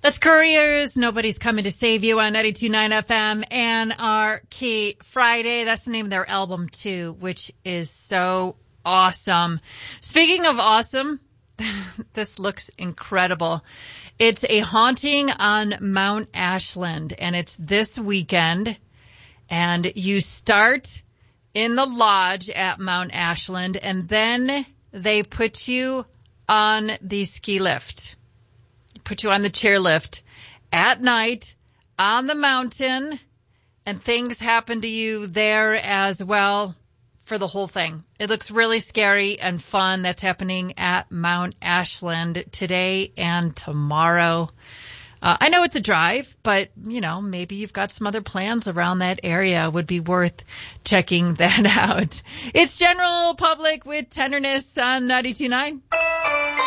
That's Couriers. Nobody's coming to save you on 92.9 FM and Anarchy Friday. That's the name of their album too, which is so awesome. Speaking of awesome, this looks incredible. It's a haunting on Mount Ashland, and it's this weekend. And you start in the lodge at Mount Ashland, and then they put you on the ski lift. Put you on the chairlift at night on the mountain, and things happen to you there as well for the whole thing. It looks really scary and fun. That's happening at Mount Ashland today and tomorrow. I know it's a drive, but, you know, maybe you've got some other plans around that area. Would be worth checking that out. It's General Public with Tenderness on 92.9.